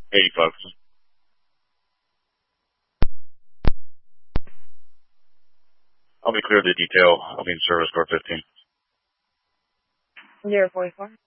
85. I'll be clear of the detail. I'll be in service car 15. 044.